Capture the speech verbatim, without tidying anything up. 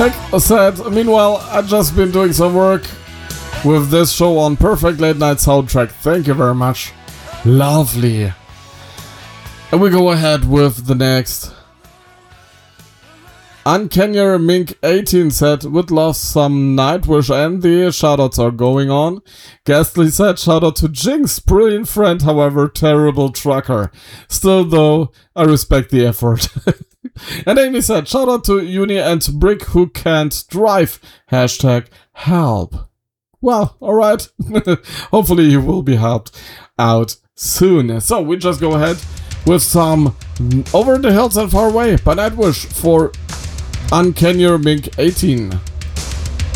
Tech said, meanwhile, I've just been doing some work with this show on Perfect Late Night Soundtrack. Thank you very much. Lovely. And we go ahead with the next. Unkenya Mink eighteen said, would love some Nightwish, and the shoutouts are going on. Ghastly said, shoutout to Jinx, brilliant friend, however, terrible trucker. Still though, I respect the effort. And Amy said, shoutout to Uni and Brick who can't drive. Hashtag help. Well, alright. Hopefully you will be helped out soon. So we just go ahead with some Over the Hills and Far Away by Nightwish for Unkenya Mink eighteen.